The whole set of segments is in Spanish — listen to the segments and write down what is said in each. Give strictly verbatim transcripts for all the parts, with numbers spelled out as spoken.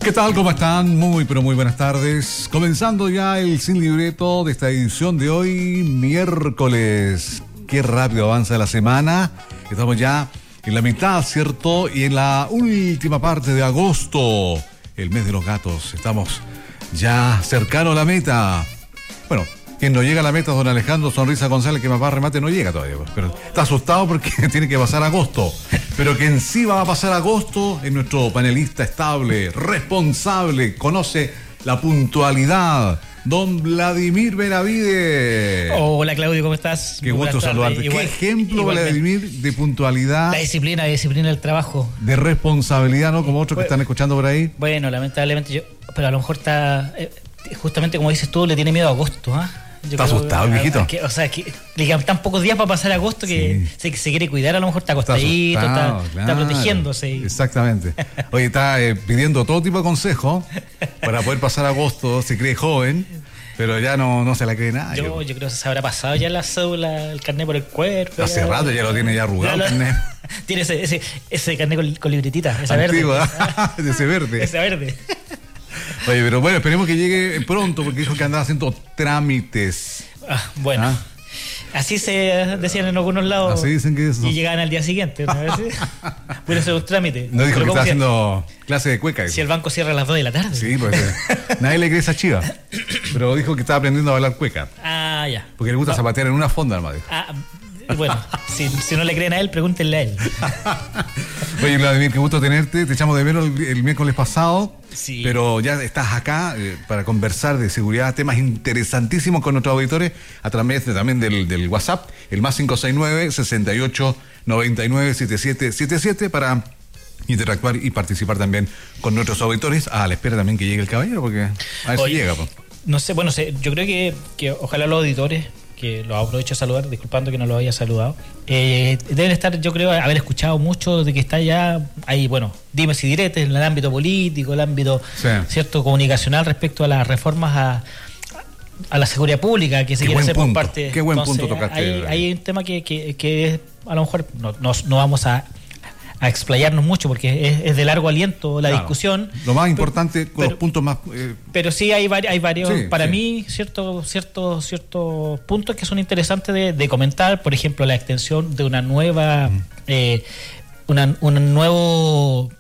¿Qué tal? ¿Cómo están? Muy, pero muy buenas tardes. Comenzando ya el Sin Libreto de esta edición de hoy, miércoles. Qué rápido avanza la semana. Estamos ya en la mitad, ¿cierto? Y en la última parte de agosto, el mes de los gatos. Estamos ya cercano a la meta. Bueno, quien no llega a la meta, don Alejandro Sonrisa González, que más va a remate, no llega todavía. Pero está asustado porque tiene que pasar agosto. Pero quien sí va a pasar agosto es nuestro panelista estable, responsable, conoce la puntualidad, don Vladimir Benavides. Hola Claudio, ¿cómo estás? Qué gusto saludarte. Igual, ¿qué ejemplo, igualmente, Vladimir, de puntualidad? La disciplina, la disciplina del trabajo. De responsabilidad, ¿no? Como otros bueno, que están escuchando por ahí. Bueno, lamentablemente yo, pero a lo mejor está, eh, justamente como dices tú, le tiene miedo a agosto, ¿ah? ¿eh? Yo está asustado, el viejito. Que, o sea, que le quedan tan pocos días para pasar agosto que sí. se, se quiere cuidar, a lo mejor está acostadito, está, está, claro, está protegiéndose. Y... Exactamente. Oye, está eh, pidiendo todo tipo de consejos para poder pasar agosto, se cree joven, pero ya no, no se la cree nada. Yo, yo creo que se habrá pasado ya la cédula, el carnet por el cuerpo. Hace ya, rato ya lo tiene ya arrugado ya el carnet. Tiene ese, ese, ese carnet con, con libretita, esa Antiguo, verde. ¿eh? Ese verde. Ese verde. Oye, pero bueno, esperemos que llegue pronto, porque dijo que andaba haciendo trámites. Ah, bueno, ¿ah? Así se decían en algunos lados. Así dicen que eso. Y llegaban al día siguiente. ¿No? Puede hacer un trámite. No dijo que estaba haciendo clase de cueca. Si el banco cierra a las dos de la tarde. Sí, pues nadie le cree esa chiva. Pero dijo que estaba aprendiendo a bailar cueca. Ah, ya. Porque le gusta no. zapatear en una fonda, hermano. Ah, bueno, si, si no le creen a él, pregúntenle a él. Oye, Vladimir, qué gusto tenerte. Te echamos de menos el, el miércoles pasado. Sí. Pero ya estás acá eh, para conversar de seguridad, temas interesantísimos con nuestros auditores a través de, también del, del WhatsApp, el más cinco seis nueve, sesenta y ocho, noventa y nueve, setenta y siete setenta y siete para interactuar y participar también con nuestros auditores, a la espera también que llegue el caballero, porque a ver Oye, si llega. Pues. No sé, bueno, sé, yo creo que, que ojalá los auditores, que los aprovecho a saludar, disculpando que no los haya saludado, eh, deben estar, yo creo, haber escuchado mucho de que está ya ahí, bueno, dimes y diretes en el ámbito político, el ámbito sí. cierto comunicacional respecto a las reformas a, a la seguridad pública que se Qué quiere hacer punto. por parte. Qué buen Entonces, punto tocaste. Hay, hay un tema que, que, que a lo mejor no, no, no vamos a a explayarnos mucho porque es, es de largo aliento la claro. discusión. Lo más importante pero, con pero, los puntos más... Eh... Pero sí hay, hay varios, sí, para sí. mí, ciertos ciertos ciertos puntos que son interesantes de, de comentar. Por ejemplo, la extensión de una nueva... Mm. Eh, una, un nuevo...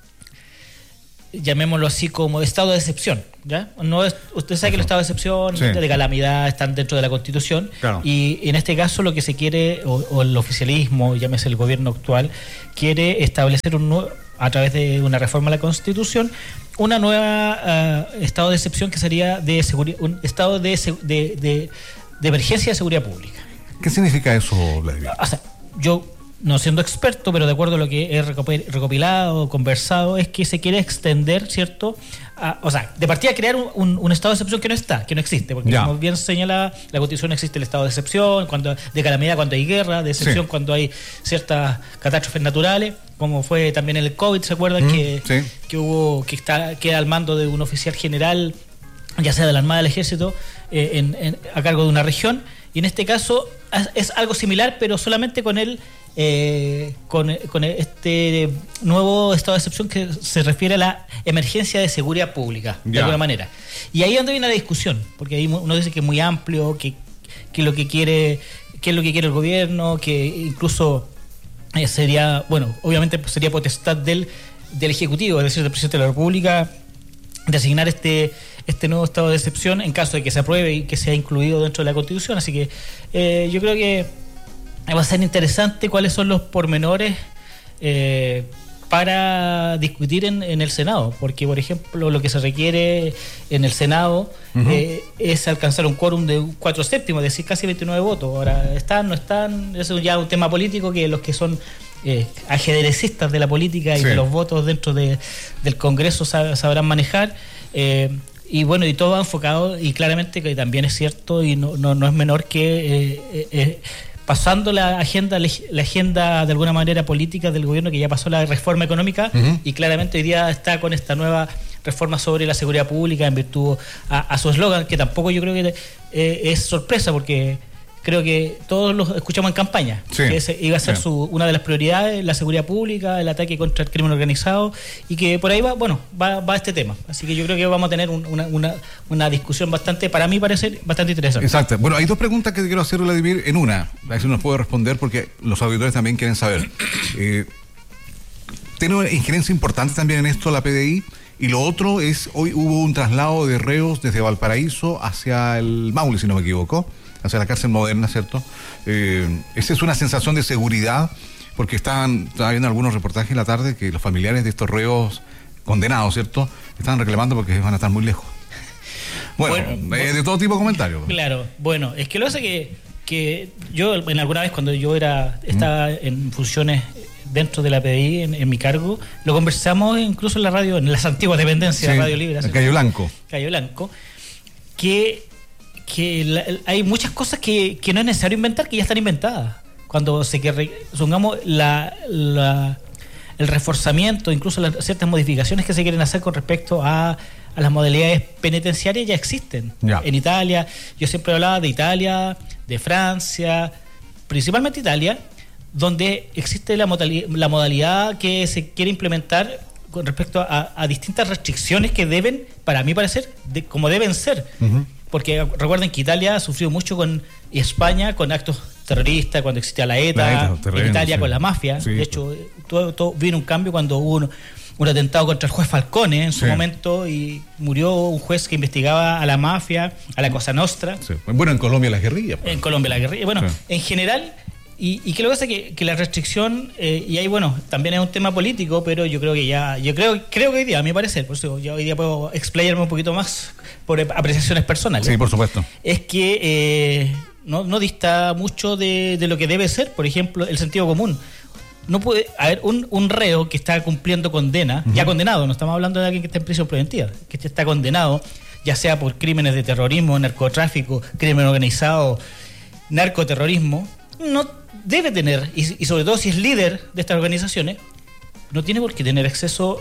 llamémoslo así como estado de excepción, ¿ya? No es, usted sabe que los estados de excepción, sí. de calamidad, están dentro de la Constitución, claro. y en este caso lo que se quiere, o, o el oficialismo, llámese el gobierno actual, quiere establecer un nuevo, a través de una reforma a la Constitución, una nueva uh, estado de excepción que sería de seguridad, un estado de, de, de, de emergencia de seguridad pública. ¿Qué significa eso, Vladimir? O sea, yo... no siendo experto, pero de acuerdo a lo que he recopilado, conversado, es que se quiere extender, ¿cierto? A, o sea, de partida crear un, un, un estado de excepción que no está, que no existe, porque ya. como bien señala la Constitución, existe el estado de excepción, cuando de calamidad cuando hay guerra, de excepción sí. cuando hay ciertas catástrofes naturales, como fue también el COVID, ¿se acuerdan? Mm, que, sí. que hubo, que está, queda al mando de un oficial general, ya sea de la Armada del Ejército, eh, en, en, a cargo de una región, y en este caso es algo similar, pero solamente con el Eh, con, con este nuevo estado de excepción que se refiere a la emergencia de seguridad pública, de ya. alguna manera. Y ahí es donde viene la discusión, porque ahí uno dice que es muy amplio, que, que lo que quiere, que es lo que quiere el gobierno, que incluso eh, sería, bueno, obviamente sería potestad del, del Ejecutivo, es decir, del Presidente de la República, de asignar este este nuevo estado de excepción en caso de que se apruebe y que sea incluido dentro de la Constitución. Así que eh, yo creo que va a ser interesante cuáles son los pormenores eh, para discutir en, en el Senado, porque por ejemplo lo que se requiere en el Senado uh-huh. eh, es alcanzar un quórum de cuatro séptimos, es decir, casi veintinueve votos. Ahora, ¿están, no están? Eso ya es un tema político que los que son eh, ajedrecistas de la política y sí. de los votos dentro de, del Congreso sab- sabrán manejar. Eh, Y bueno, y todo va enfocado, y claramente que también es cierto, y no, no, no es menor que eh, eh, pasando la agenda la agenda de alguna manera política del gobierno, que ya pasó la reforma económica, uh-huh. y claramente hoy día está con esta nueva reforma sobre la seguridad pública en virtud a, a su eslogan, que tampoco yo creo que eh, es sorpresa, porque creo que todos los escuchamos en campaña, sí, que ese iba a ser sí. su, una de las prioridades, la seguridad pública, el ataque contra el crimen organizado, y que por ahí va, bueno, va, va este tema. Así que yo creo que vamos a tener un, una, una, una discusión bastante, para mí parece, bastante interesante. Exacto. Bueno, hay dos preguntas que te quiero hacer, Vladimir, en una. A ver si nos puede responder, porque los auditores también quieren saber. Eh, ¿Tiene una injerencia importante también en esto la P D I? Y lo otro es, hoy hubo un traslado de reos desde Valparaíso hacia el Maule, si no me equivoco, hacia la cárcel moderna, ¿cierto? Eh, esa es una sensación de seguridad, porque estaban, estaba viendo algunos reportajes en la tarde que los familiares de estos reos condenados, ¿cierto?, estaban reclamando porque van a estar muy lejos. Bueno, bueno eh, de todo tipo de comentarios. Claro, bueno, es que lo hace que, que yo, en alguna vez cuando yo era estaba mm. en funciones dentro de la P D I, en, en mi cargo, lo conversamos incluso en la radio, en las antiguas dependencias de sí, Radio Libre. En Cayo Blanco. Cayo Blanco, que, que la, hay muchas cosas que, que no es necesario inventar, que ya están inventadas. Cuando se que supongamos la, la, el reforzamiento, incluso las ciertas modificaciones que se quieren hacer con respecto a, a las modalidades penitenciarias ya existen. Ya. En Italia, yo siempre hablaba de Italia, de Francia, principalmente Italia, donde existe la modalidad, la modalidad que se quiere implementar con respecto a, a distintas restricciones que deben, para mí parecer, de, como deben ser. Uh-huh. Porque recuerden que Italia sufrió mucho con, y España con actos terroristas, cuando existía la ETA, la ETA terreno, en Italia sí. con la mafia. Sí, de hecho, todo, todo vino un cambio cuando hubo un, un atentado contra el juez Falcone en su sí. momento, y murió un juez que investigaba a la mafia, a la Cosa Nostra. Sí. Bueno, en Colombia la guerrilla. Pues. En Colombia la guerrilla. Bueno, sí. en general... Y, y que lo que pasa es que, que la restricción, eh, y ahí bueno, también es un tema político, pero yo creo que ya, yo creo, creo que hoy día, a mi parecer, por eso yo hoy día puedo explayarme un poquito más por apreciaciones personales. Sí, por supuesto. Es que eh, no, no dista mucho de, de lo que debe ser, por ejemplo, el sentido común. No puede haber un, un reo que está cumpliendo condena, uh-huh. ya condenado, no estamos hablando de alguien que está en prisión preventiva, que está condenado, ya sea por crímenes de terrorismo, narcotráfico, crimen organizado, narcoterrorismo, no debe tener, y, y sobre todo si es líder de estas organizaciones, no tiene por qué tener acceso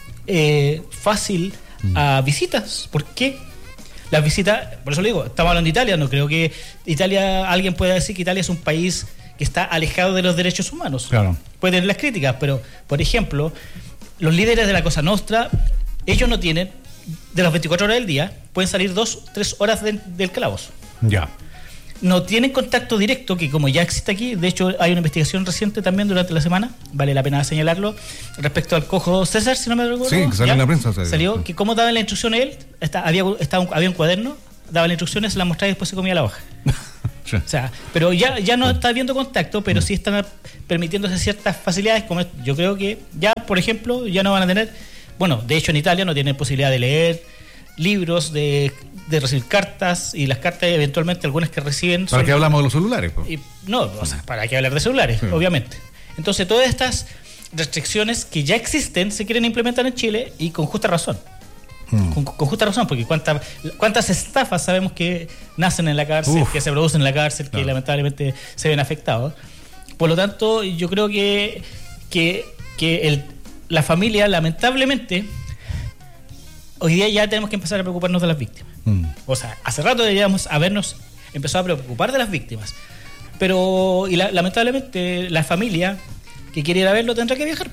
eh, fácil a visitas. ¿Por qué? Las visitas, por eso le digo, estamos hablando de Italia, no creo que Italia, alguien pueda decir que Italia es un país que está alejado de los derechos humanos. Claro. Puede tener las críticas, pero, por ejemplo, los líderes de la Cosa Nostra, ellos no tienen, de las veinticuatro horas del día, pueden salir dos, tres horas de, del calabozo. Ya. No tienen contacto directo, que como ya existe aquí, de hecho hay una investigación reciente también durante la semana, vale la pena señalarlo, respecto al cojo César, si no me recuerdo. Sí, que salió en la prensa. Salió, salió que cómo daba la instrucción él, está, había, estaba un, había un cuaderno, daba las instrucciones, se las mostraba y después se comía la hoja. Sí. O sea, pero ya, ya no está habiendo contacto, pero sí están permitiéndose ciertas facilidades, como yo creo que ya, por ejemplo, ya no van a tener, bueno, de hecho en Italia no tienen posibilidad de leer libros, de, de recibir cartas, y las cartas eventualmente algunas que reciben... ¿Para son, qué hablamos de los celulares? Y, no, o sea, ¿para qué hablar de celulares? Sí. Obviamente. Entonces todas estas restricciones que ya existen se quieren implementar en Chile, y con justa razón. Hmm. Con, con justa razón, porque cuánta, cuántas estafas sabemos que nacen en la cárcel, Uf. que se producen en la cárcel, claro. que lamentablemente se ven afectados. Por lo tanto, yo creo que, que, que el, la familia, lamentablemente... Hoy día ya tenemos que empezar a preocuparnos de las víctimas. Mm. O sea, hace rato deberíamos habernos empezado a preocupar de las víctimas. Pero, y la, lamentablemente, la familia que quiere ir a verlo tendrá que viajar.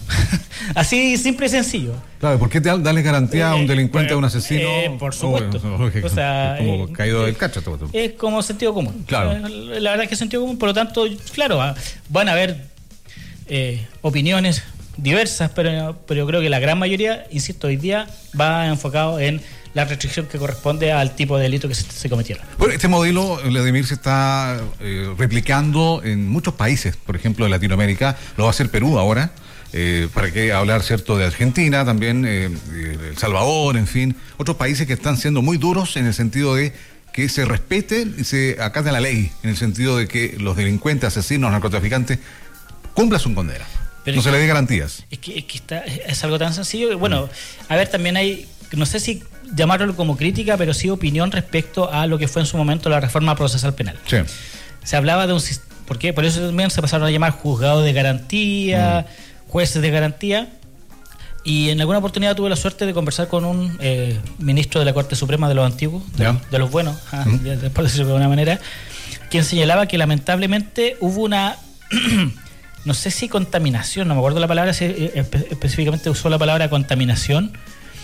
Así simple y sencillo. Claro, ¿por qué te darle garantía eh, a un delincuente, eh, a un asesino? Eh, por supuesto. Oh, o sea, es como eh, caído del cacho todo. Es como sentido común. Claro. La verdad es que es sentido común, por lo tanto, claro, van a haber eh, opiniones diversas, pero, pero yo creo que la gran mayoría, insisto, hoy día va enfocado en la restricción que corresponde al tipo de delito que se, se cometieron. Bueno, este modelo, Vladimir, se está eh, replicando en muchos países, por ejemplo, de Latinoamérica, lo va a hacer Perú ahora, eh, para qué hablar, cierto, de Argentina, también eh, El Salvador, en fin, otros países que están siendo muy duros en el sentido de que se respete y se acate la ley, en el sentido de que los delincuentes, asesinos, narcotraficantes cumplan su condena. Pero no se le dé garantías. Es que, es, que está, es algo tan sencillo. Bueno, a ver, también hay, no sé si llamarlo como crítica, pero sí opinión respecto a lo que fue en su momento la reforma procesal penal. Sí. Se hablaba de un... ¿Por qué? Por eso también se pasaron a llamar juzgados de garantía, mm. jueces de garantía. Y en alguna oportunidad tuve la suerte de conversar con un eh, ministro de la Corte Suprema de los antiguos, de, de los buenos, ah, mm. por decirlo de alguna manera, quien señalaba que lamentablemente hubo una, no sé si contaminación, no me acuerdo la palabra, si espe- específicamente usó la palabra contaminación,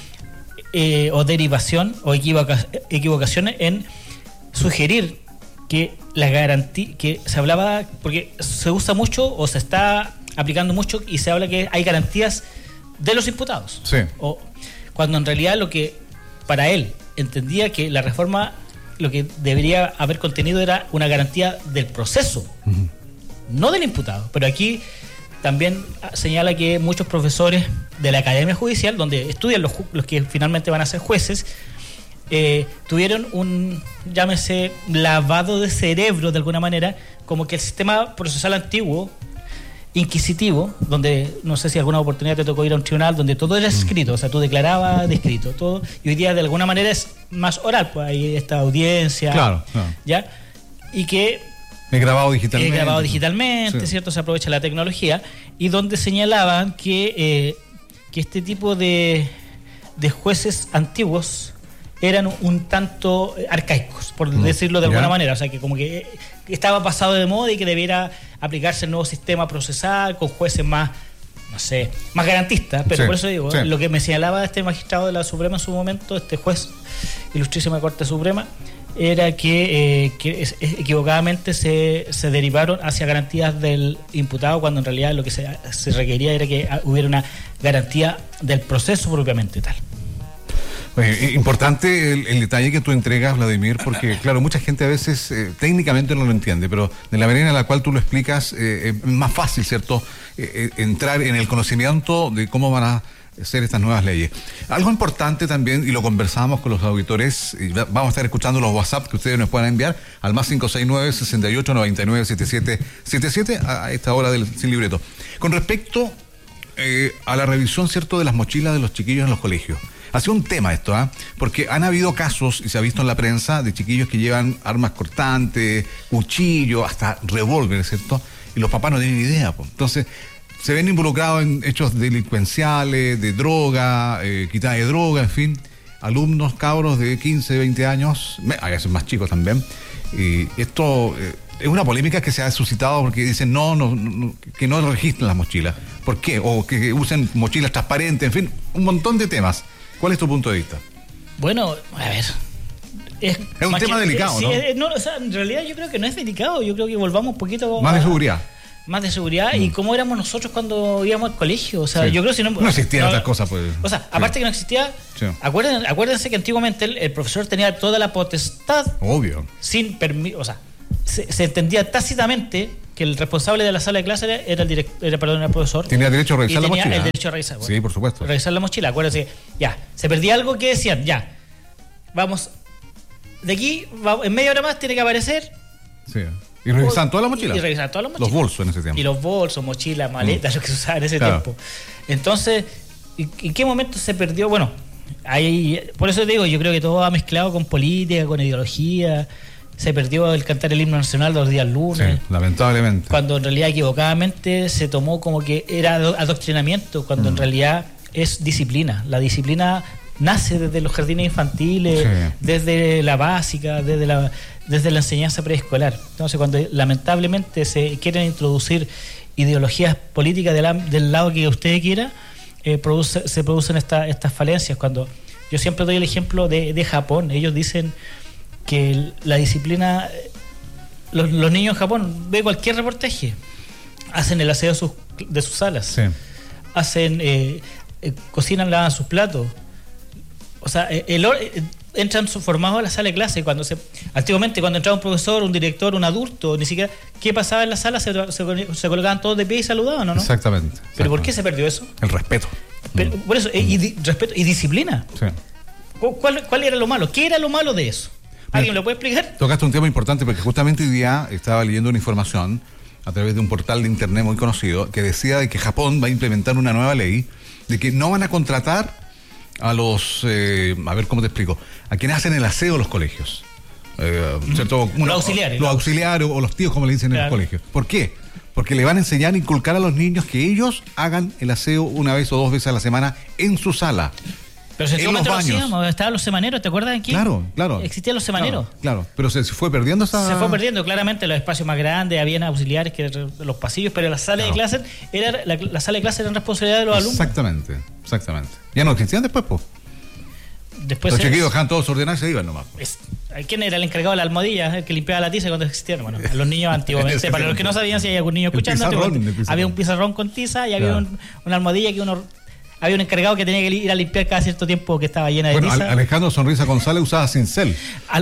eh, o derivación, o equivoca- equivocación en sugerir que la garantía, que se hablaba, porque se usa mucho o se está aplicando mucho y se habla que hay garantías de los imputados. Sí. O, cuando en realidad lo que para él entendía que la reforma lo que debería haber contenido era una garantía del proceso, uh-huh. no del imputado. Pero aquí también señala que muchos profesores de la Academia Judicial, donde estudian los, los que finalmente van a ser jueces, eh, tuvieron un, llámese, lavado de cerebro de alguna manera, como que el sistema procesal antiguo, inquisitivo, donde no sé si alguna oportunidad te tocó ir a un tribunal donde todo era escrito, o sea, tú declarabas de escrito todo, y hoy día de alguna manera es más oral, pues hay esta audiencia, claro, claro. ¿ya? Y que he grabado digitalmente, he grabado digitalmente, sí. ¿cierto? Se aprovecha la tecnología, y donde señalaban que, eh, que este tipo de, de jueces antiguos eran un tanto arcaicos, por mm, decirlo de alguna ¿ya? manera, o sea, que como que estaba pasado de moda y que debiera aplicarse el nuevo sistema procesal con jueces más, no sé, más garantistas, pero sí, por eso digo, sí. lo que me señalaba este magistrado de la Suprema en su momento, este juez ilustrísima Corte Suprema, era que, eh, que es, es, equivocadamente se, se derivaron hacia garantías del imputado, cuando en realidad lo que se, se requería era que hubiera una garantía del proceso propiamente tal. Eh, importante el, el detalle que tú entregas, Vladimir, porque claro, mucha gente a veces eh, técnicamente no lo entiende, pero de la manera en la cual tú lo explicas eh, es más fácil, ¿cierto?, eh, eh, entrar en el conocimiento de cómo van a ser estas nuevas leyes. Algo importante también, y lo conversamos con los auditores, y vamos a estar escuchando los WhatsApp que ustedes nos puedan enviar al más cinco seis nueve, sesenta y ocho, noventa y nueve, setenta y siete setenta y siete a esta hora del Sin Libreto. Con respecto eh, a la revisión, ¿cierto?, de las mochilas de los chiquillos en los colegios. Ha sido un tema esto, ¿ah? ¿eh? Porque han habido casos, y se ha visto en la prensa, de chiquillos que llevan armas cortantes, cuchillos, hasta revólveres, ¿cierto? Y los papás no tienen idea, pues. Entonces, se ven involucrados en hechos delincuenciales, de droga, eh, quitada de droga, en fin. Alumnos, cabros de quince, veinte años, a veces más chicos también. Y esto eh, es una polémica que se ha suscitado porque dicen no, no, no, que no registren las mochilas. ¿Por qué? O que usen mochilas transparentes, en fin, un montón de temas. ¿Cuál es tu punto de vista? Bueno, a ver. Es, es un tema que, delicado, sí, ¿no? Es, no o sea, en realidad yo creo que no es delicado. Yo creo que volvamos un poquito. Más a, de seguridad. Más de seguridad. Mm. Y cómo éramos nosotros cuando íbamos al colegio. O sea, sí. yo creo que si no. No existían no, otras cosas, pues. O sea, aparte sí. que no existía. Sí. Acuérdense, acuérdense que antiguamente el, el profesor tenía toda la potestad. Obvio. Sin permiso. O sea, se, se entendía tácitamente que el responsable de la sala de clase era, era el director, era, perdón, el profesor. Tenía derecho a revisar la mochila. Tenía el derecho a revisar. Bueno, sí, por supuesto. Revisar la mochila, acuérdense. Ya, se perdía algo que decían, ya, vamos, de aquí, va, en media hora más tiene que aparecer. Sí. Y revisaban toda la mochila. Y, y revisaban toda la mochila. Los bolsos en ese tiempo. Y los bolsos, mochilas, maletas, mm. lo que se usaba en ese claro. tiempo. Entonces, ¿en qué momento se perdió? Bueno, ahí, por eso te digo, yo creo que todo va mezclado con política, con ideología. Se perdió el cantar el himno nacional los días lunes. Sí, lamentablemente. Cuando en realidad equivocadamente se tomó como que era adoctrinamiento, cuando mm. en realidad es disciplina. La disciplina nace desde los jardines infantiles, sí. desde la básica, desde la, desde la enseñanza preescolar. Entonces, cuando lamentablemente se quieren introducir ideologías políticas de la, del lado que usted quiera, eh, produce, se producen esta, estas falencias. Cuando yo siempre doy el ejemplo de, de Japón, ellos dicen que la disciplina, los, los niños en Japón, ve cualquier reportaje, hacen el aseo de sus, de sus salas, sí. hacen, eh, eh, cocinan, lavan sus platos, o sea, el, el, entran formados a la sala de clase. Cuando se, antiguamente cuando entraba un profesor, un director, un adulto, ni siquiera, ¿qué pasaba en la sala? Se, se, se colocaban todos de pie y saludaban, ¿no? Exactamente. ¿Pero exactamente. por qué se perdió eso? El respeto. Pero, mm. Por eso, mm. y, y, respeto y disciplina. Sí. ¿Cuál, ¿Cuál era lo malo? ¿Qué era lo malo de eso? ¿Alguien me lo puede explicar? Tocaste un tema importante porque justamente hoy día estaba leyendo una información a través de un portal de internet muy conocido que decía de que Japón va a implementar una nueva ley de que no van a contratar a los, eh, a ver cómo te explico, a quienes hacen el aseo de los colegios. Eh, ¿cierto? Los auxiliares. Los auxiliares o los tíos, como le dicen claro. en los colegios. ¿Por qué? Porque le van a enseñar a inculcar a los niños que ellos hagan el aseo una vez o dos veces a la semana en su sala. Pero si en en ese momento los lo baños. hacíamos, estaban los semaneros, ¿te acuerdas aquí? Claro, claro. Existían los semaneros. Claro, claro. Pero se, se fue perdiendo esa... Se fue perdiendo, claramente, los espacios más grandes, habían auxiliares que eran los pasillos, pero la sala Claro. de clases era la, la sala de clases era responsabilidad de los alumnos. Exactamente, exactamente. Ya no existían después, pues. Después Los se- chiquillos dejaban todos ordenados y se iban nomás. es- ¿Quién era el encargado de la almohadilla? El que limpiaba la tiza cuando existían. Bueno, a los niños antiguamente, para los que no sabían si hay algún niño El escuchando, pizarrón, antiguamente, el pizarrón. había un pizarrón con tiza y había Claro. un- una almohadilla que uno... Había un encargado que tenía que ir a limpiar cada cierto tiempo que estaba llena de Bueno, tiza. Al- Alejandro Sonrisa González usaba cincel. Al-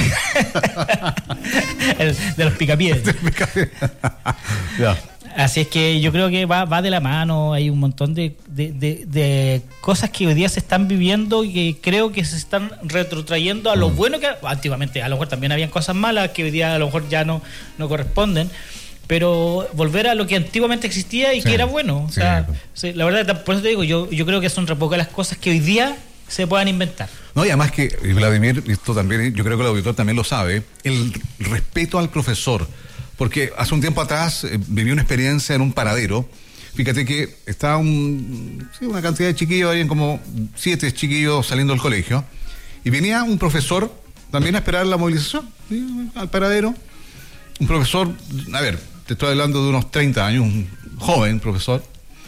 El de los picapiedras. Ya. Así es que yo creo que va, va de la mano, hay un montón de, de, de- de cosas que hoy día se están viviendo y que creo que se están retrotrayendo a lo Mm. bueno que antiguamente, a lo mejor también habían cosas malas que hoy día a lo mejor ya no, no corresponden, pero volver a lo que antiguamente existía y Sí. que era bueno. O Sí. sea, sí, la verdad, por eso te digo, yo, yo creo que son re pocas las cosas que hoy día se puedan inventar. No, y además que, y Vladimir, esto también, yo creo que el auditor también lo sabe, el respeto al profesor. Porque hace un tiempo atrás eh, viví una experiencia en un paradero. Fíjate que estaba un, sí, una cantidad de chiquillos, habían como siete chiquillos saliendo del colegio. Y venía un profesor también a esperar la movilización, ¿sí? Al paradero. Un profesor, a ver, te estoy hablando de unos treinta años, un joven profesor.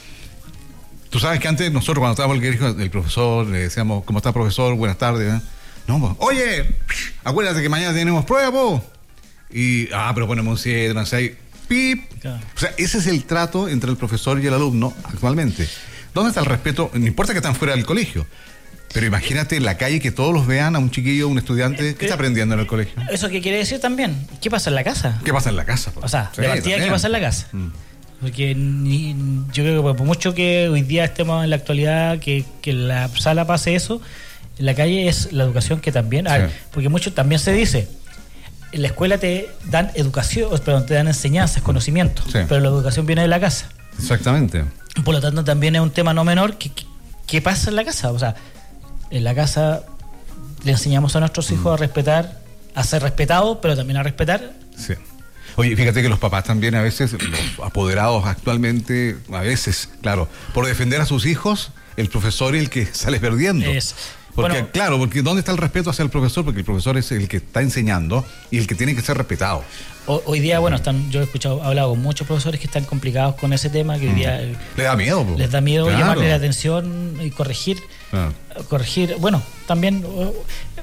Tú sabes que antes nosotros cuando estábamos en el colegio del profesor, le decíamos, ¿cómo está profesor? Buenas tardes. ¿eh? No, pues, oye, acuérdate que mañana tenemos prueba, po. Y, ah, pero ponemos un siete, no sé, pip. Claro. O sea, ese es el trato entre el profesor y el alumno actualmente. ¿Dónde está el respeto? No importa que están fuera del colegio. Pero imagínate en la calle que todos los vean a un chiquillo, un estudiante que está aprendiendo en el colegio. ¿Eso qué quiere decir también? ¿Qué pasa en la casa? ¿Qué pasa en la casa? po? O sea, Sí, de partida, ¿qué también. pasa en la casa? Mm. Porque ni- yo creo que por mucho que hoy día estemos en la actualidad, que, que en la sala pase eso, en la calle es la educación que también hay. Sí. Porque mucho también se dice, en la escuela te dan educación, perdón, te dan enseñanzas, conocimientos, Sí. pero la educación viene de la casa. Exactamente. Por lo tanto, también es un tema no menor que, que- ¿qué pasa en la casa? O sea, en la casa le enseñamos a nuestros hijos a respetar, a ser respetados, pero también a respetar. Sí. Oye, fíjate que los papás también a veces, los apoderados actualmente, a veces, claro, por defender a sus hijos, el profesor es el que sale perdiendo. Es- Porque, bueno, claro, porque ¿dónde está el respeto hacia el profesor? Porque el profesor es el que está enseñando y el que tiene que ser respetado. ho- hoy día, bueno, están, yo he escuchado, he hablado con muchos profesores que están complicados con ese tema, que hoy día eh, Le da miedo, po. les da miedo Claro. llamarle la atención y corregir. Claro. Corregir, bueno, también, eh,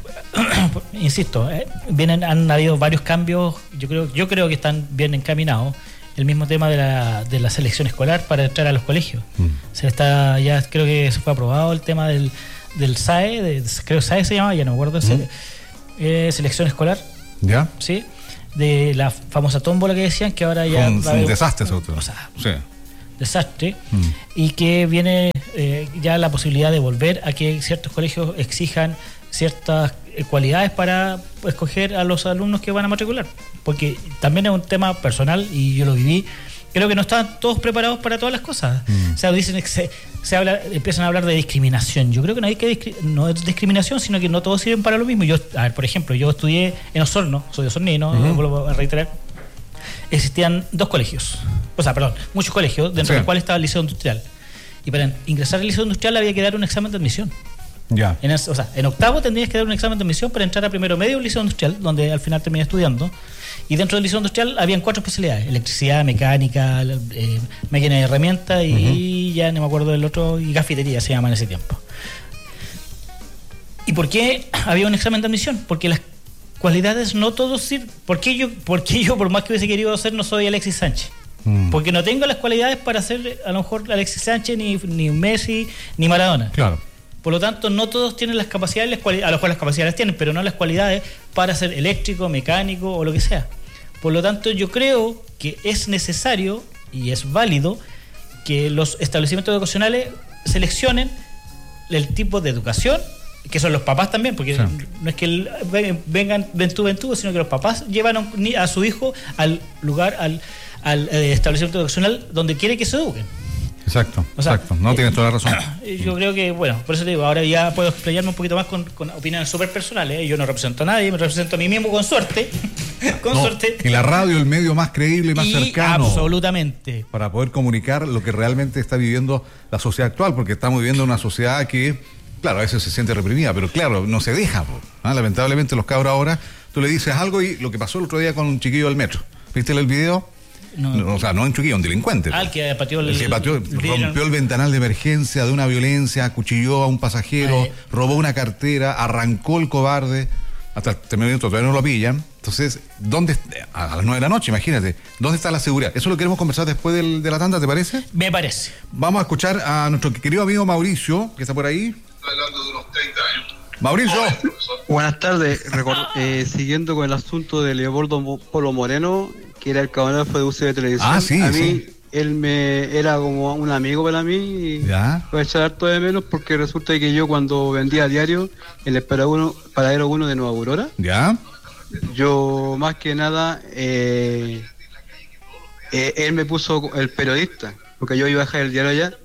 insisto, eh, vienen, han habido varios cambios, yo creo, yo creo que están bien encaminados. El mismo tema de la, de la selección escolar para entrar a los colegios. Mm. Se está, ya creo que se fue aprobado el tema del, del S A E, de, creo que S A E se llama, ya no me acuerdo, Mm. eh, selección escolar, ¿Ya? ¿sí? De la famosa tómbola que decían que ahora ya Fue un, va a fue un haber- desastre eso. o sea, Sí. desastre, Mm. y que viene eh, ya la posibilidad de volver a que ciertos colegios exijan ciertas eh, cualidades para escoger a los alumnos que van a matricular, porque también es un tema personal y yo lo viví. Creo que no estaban todos preparados para todas las cosas. Mm. O sea, dicen que se, se habla, empiezan a hablar de discriminación. Yo creo que no hay que discri- no es discriminación, sino que no todos sirven para lo mismo. Yo, a ver, por ejemplo, yo estudié en Osorno, soy osornino, Ujú. vuelvo a reiterar. Existían dos colegios, o sea, perdón, muchos colegios, dentro Sí. del cual estaba el liceo industrial. Y para ingresar al liceo industrial había que dar un examen de admisión. Ya. En es- o sea, en octavo tendrías que dar un examen de admisión para entrar a primero medio un liceo industrial, donde al final terminé estudiando. Y dentro del liceo industrial habían cuatro especialidades: electricidad, mecánica, eh, máquina de herramientas y ya no me acuerdo del otro, y cafetería se llama en ese tiempo. ¿Y por qué había un examen de admisión? Porque las cualidades no todos sirven. ¿Por qué yo, por qué yo, por más que hubiese querido ser, no soy Alexis Sánchez? Mm. Porque no tengo las cualidades para ser a lo mejor Alexis Sánchez, ni, ni Messi, ni Maradona. Claro. Por lo tanto, no todos tienen las capacidades, las cuali- a lo mejor las capacidades tienen, pero no las cualidades para ser eléctrico, mecánico o lo que sea. Por lo tanto, yo creo que es necesario y es válido que los establecimientos educacionales seleccionen el tipo de educación, que son los papás también, porque Sí. no es que el- ven- vengan ven tú, ven tú, sino que los papás llevan a, un ni- a su hijo al lugar, al, al eh, establecimiento educacional donde quiere que se eduquen. Exacto, O sea, exacto. No eh, tienes toda la razón. Yo creo que, bueno, por eso te digo, ahora ya puedo explayarme un poquito más con, con opiniones súper personales. ¿eh? Yo no represento a nadie, me represento a mí mismo con suerte. con No, suerte. y la radio, el medio más creíble y más Y cercano. absolutamente. Para poder comunicar lo que realmente está viviendo la sociedad actual, porque estamos viviendo una sociedad que Claro, a veces se siente reprimida, pero claro, no se deja. ¿Ah? Lamentablemente los cabros ahora, tú le dices algo y lo que pasó el otro día con un chiquillo del metro. ¿Viste el video? No, no, o sea, no un chiquillo, un delincuente. Ah, el que pateó el, el que pateó, el rompió el ventanal de emergencia de una violencia, acuchilló a un pasajero, Ay. robó una cartera, arrancó el cobarde. Hasta este momento todavía no lo pillan. Entonces, ¿dónde a las nueve de la noche, imagínate, ¿dónde está la seguridad? Eso lo queremos conversar después del, de la tanda, ¿te parece? Me parece. Vamos a escuchar a nuestro querido amigo Mauricio, que está por ahí. Estoy hablando de unos treinta años. Mauricio. Buenas tardes. Record- eh, siguiendo con el asunto de Leopoldo Polo Moreno, que era el camarógrafo de U C B Televisión. Ah, sí, a mí, sí. él me era como un amigo para mí y Ya. voy a echar harto de menos porque resulta que yo cuando vendía diario en el paradero paradero uno de Nueva Aurora, ¿Ya? yo más que nada, eh, eh, él me puso el periodista, porque yo iba a dejar el diario allá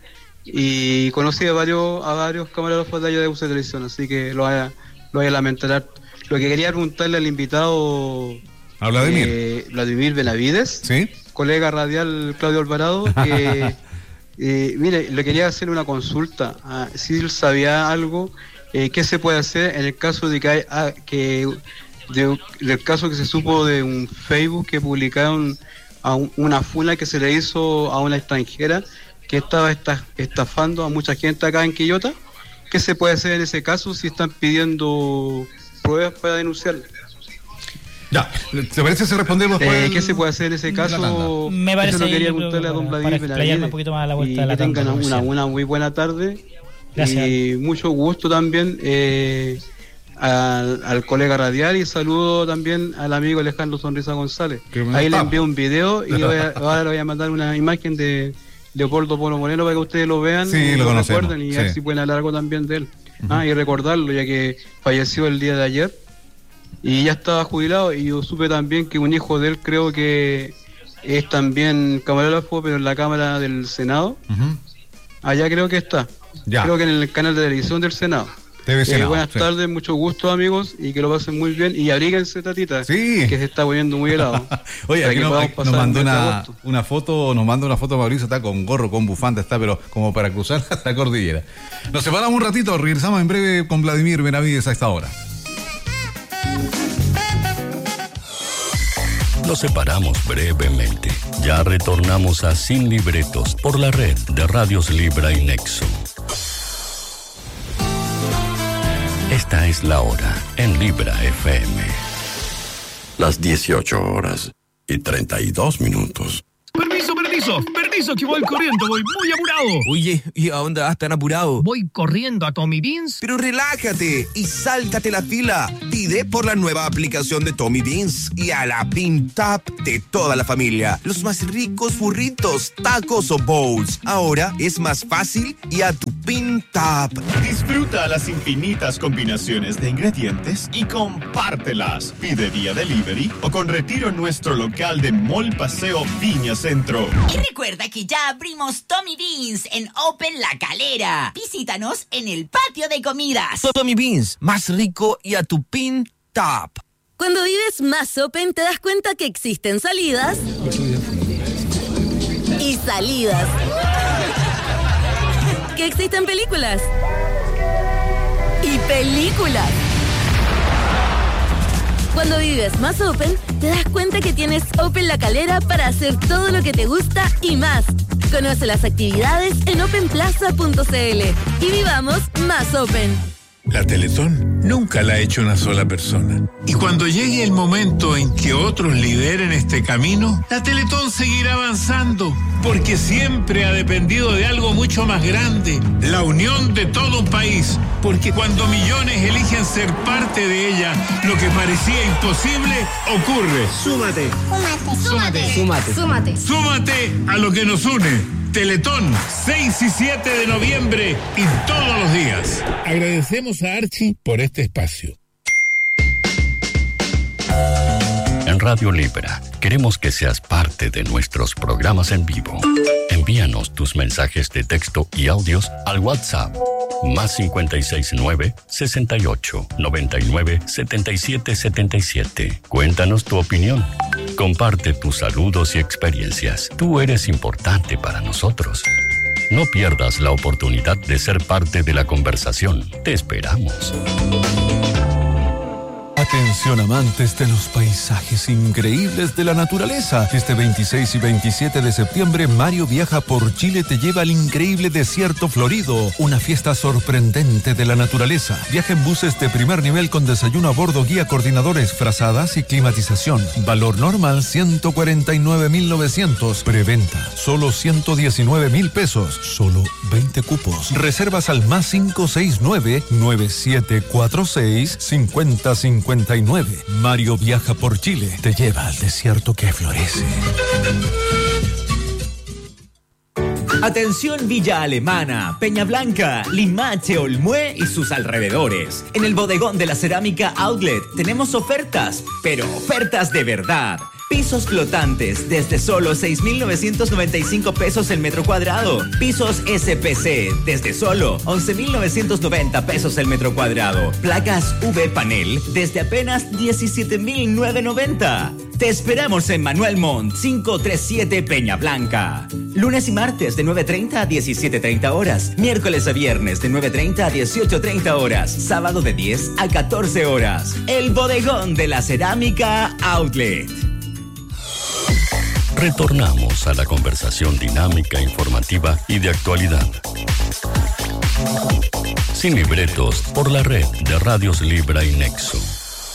y conocí a varios a varios camarógrafos de allá de U C B Televisión, así que lo voy a, lo voy a lamentar. Lo que quería preguntarle al invitado A Vladimir. eh, Vladimir Benavides, ¿Sí? colega radial Claudio Alvarado, que eh, mire, le quería hacer una consulta, ah, si él sabía algo, eh, qué se puede hacer en el caso de que hay, ah, que de, del caso que se supo de un Facebook que publicaron a un- una funa que se le hizo a una extranjera que estaba esta- estafando a mucha gente acá en Quillota. ¿Qué se puede hacer en ese caso si están pidiendo pruebas para denunciarlo? Ya. ¿Te parece si respondemos después? Eh, del- ¿Qué se puede hacer en ese de la tanda? caso? Me parece Eso lo quería yo creo preguntarle a que don para- Vladimir para explayarme Benavides. un poquito más a la vuelta Y de la que tengan tanda una, comercial. una muy buena tarde. Gracias. Y mucho gusto también eh, al, al colega radial, y saludo también al amigo Alejandro Sonrisa González. Que me Ahí le está. envié un video y voy a- ahora le voy a mandar una imagen de Leopoldo Polo Moreno para que ustedes lo vean Sí, y lo conocemos, recuerden y a sí. ver si pueden hablar algo también de él. Ah, y recordarlo, ya que falleció el día de ayer y ya estaba jubilado. Y yo supe también que un hijo de él, creo que es también camarógrafo, pero en la Cámara del Senado. Ujú. Allá creo que está. Ya. Creo que en el canal de televisión del Senado. T V Eh, Senado, buenas sí. tardes, mucho gusto, amigos, y que lo pasen muy bien. Y abríguense, tatita, Sí. que se está poniendo muy helado. Oye, para aquí que nos, podamos aquí nos pasar el mandó mes de una, agosto. una foto, nos manda una foto Mauricio, está con gorro, con bufanda, está, pero como para cruzar la cordillera. Nos separamos un ratito, regresamos en breve con Vladimir Benavides a esta hora. Nos separamos brevemente. Ya retornamos a Sin Libretos por la red de Radios Libra y Nexo. Esta es la hora en Libra F M. Las dieciocho horas y treinta y dos minutos. Permiso, permiso, permiso, que voy corriendo, voy muy apurado. Oye, ¿y a dónde vas tan apurado? Voy corriendo a Tommy Beans. Pero relájate y sáltate la fila. Pide por la nueva aplicación de Tommy Beans y a la Pin Tap de toda la familia. Los más ricos burritos, tacos o bowls. Ahora es más fácil y a tu Pin Tap. Disfruta las infinitas combinaciones de ingredientes y compártelas. Pide vía delivery o con retiro en nuestro local de Mall Paseo Viña Centro. Y recuerda que ya abrimos Tommy Beans en Open La Calera. Visítanos en el patio de comidas. Tommy Beans, más rico y a tu Pin Tap. Cuando vives más Open te das cuenta que existen salidas y salidas. Que existen películas y películas. Cuando vives más Open, te das cuenta que tienes Open La Calera para hacer todo lo que te gusta y más. Conoce las actividades en open plaza punto c l y vivamos más Open. La Teletón nunca la ha hecho una sola persona. Y cuando llegue el momento en que otros lideren este camino, la Teletón seguirá avanzando, porque siempre ha dependido de algo mucho más grande, la unión de todo un país. Porque cuando millones eligen ser parte de ella, lo que parecía imposible ocurre. Súmate. Súmate. Súmate. Súmate. Súmate a lo que nos une. Teletón, seis y siete de noviembre y todos los días. Agradecemos a Archie por este espacio. En Radio Libra queremos que seas parte de nuestros programas en vivo. Envíanos tus mensajes de texto y audios al WhatsApp más cincuenta y seis nueve, sesenta y ocho, noventa y nueve, setenta y siete setenta y siete. Cuéntanos tu opinión. Comparte tus saludos y experiencias. Tú eres importante para nosotros. No pierdas la oportunidad de ser parte de la conversación. Te esperamos. Atención amantes de los paisajes increíbles de la naturaleza. Este veintiséis y veintisiete de septiembre, Mario Viaja por Chile te lleva al increíble desierto florido. Una fiesta sorprendente de la naturaleza. Viaja en buses de primer nivel con desayuno a bordo, guía, coordinadores, frazadas y climatización. Valor normal ciento cuarenta y nueve mil novecientos. Preventa solo ciento diecinueve mil pesos. Solo veinte cupos. Reservas al más cinco seis nueve, nueve siete cuatro seis, cinco cero cinco nueve. Mario Viaja por Chile te lleva al desierto que florece. Atención Villa Alemana, Peña Blanca, Limache, Olmué y sus alrededores. En el bodegón de la Cerámica Outlet tenemos ofertas, pero ofertas de verdad. Pisos flotantes desde solo seis mil novecientos noventa y cinco pesos el metro cuadrado. Pisos S P C desde solo once mil novecientos noventa pesos el metro cuadrado. Placas V panel desde apenas diecisiete mil novecientos noventa. Te esperamos en Manuel Montt quinientos treinta y siete Peña Blanca. Lunes y martes de nueve treinta a diecisiete treinta horas. Miércoles a viernes de nueve treinta a dieciocho treinta horas. Sábado de diez a catorce horas. El bodegón de la Cerámica Outlet. Retornamos a la conversación dinámica, informativa y de actualidad. Sin libretos, por la red de Radios Libra y Nexo.